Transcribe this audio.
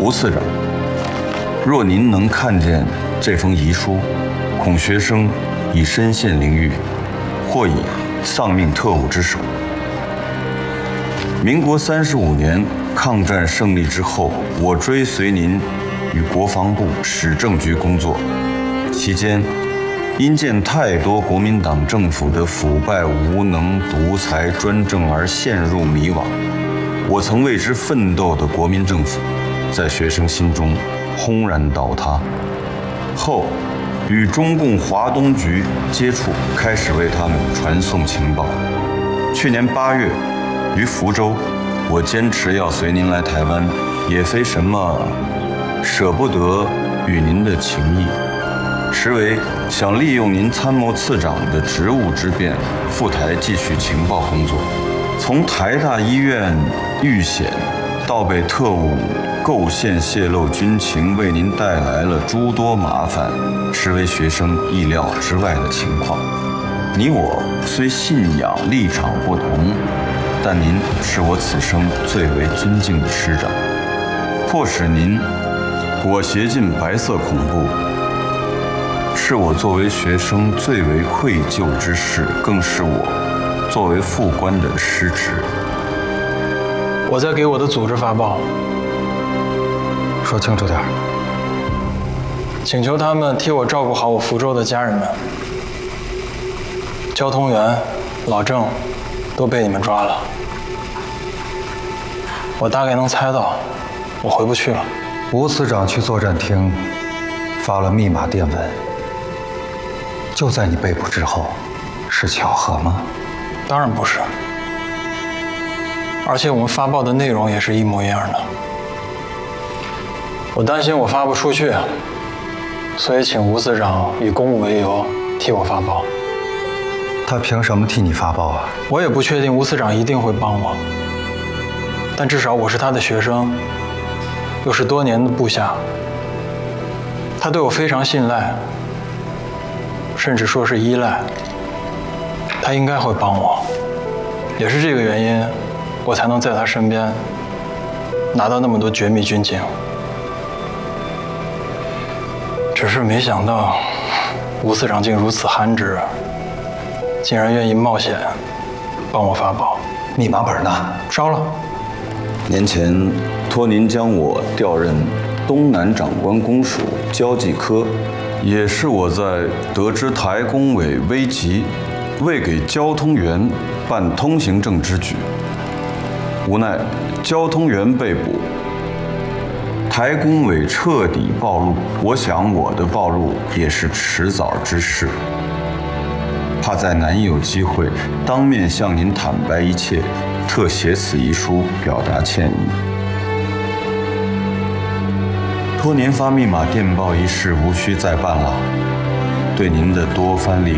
吴次长，若您能看见这封遗书，恐学生已身陷囹圄，或已丧命特务之手。民国35年抗战胜利之后，我追随您与国防部史政局工作，期间因见太多国民党政府的腐败无能、独裁专政而陷入迷惘，我曾为之奋斗的国民政府，在学生心中轰然倒塌。后与中共华东局接触，开始为他们传送情报。去年8月，于福州，我坚持要随您来台湾，也非什么舍不得与您的情谊，实为想利用您参谋次长的职务之便，赴台继续情报工作。从台大医院遇险到被特务构陷泄露军情，为您带来了诸多麻烦，实为学生意料之外的情况。你我虽信仰立场不同，但您是我此生最为尊敬的师长，迫使您裹挟进白色恐怖，是我作为学生最为愧疚之事，更是我作为副官的失职。 我在给我的组织发报， 说清楚点， 请求他们替我照顾好我福州的家人们。交通员、老郑都被你们抓了，我大概能猜到，我回不去了。 吴次长去作战厅发了密码电文，就在你被捕之后，是巧合吗？ 当然不是，而且我们发报的内容也是一模一样的。我担心我发不出去，所以请吴次长以公务为由替我发报。 他凭什么替你发报啊？ 我也不确定吴次长一定会帮我，但至少我是他的学生，又是多年的部下，他对我非常信赖，甚至说是依赖，他应该会帮我。也是这个原因，我才能在他身边拿到那么多绝密军情。只是没想到吴次长竟如此憨直，竟然愿意冒险帮我发报。 密码本呢？ 烧了。 年前托您将我调任东南长官公署交际科，也是我在得知台工委危急，未给交通员办通行证之举，无奈交通员被捕，台工委彻底暴露。我想我的暴露也是迟早之事，怕再难有机会当面向您坦白一切，特写此遗书表达歉意。托您发密码电报一事无需再办了，对您的多番礼